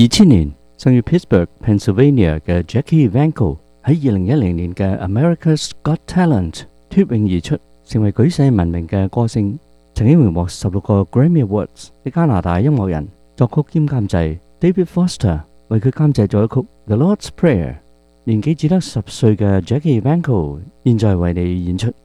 2000年生於 Pittsburgh, Pennsylvania 嘅 Jackie Evancho 喺2010年嘅 America's Got Talent 脫穎而出，成為舉世聞名嘅歌星。曾經榮獲16個 Grammy Awards 嘅加拿大音樂人、作曲兼監製 David Foster 為佢監製咗一曲 The Lord's Prayer。年紀只得10歲嘅 Jackie Evancho 現在為你演出。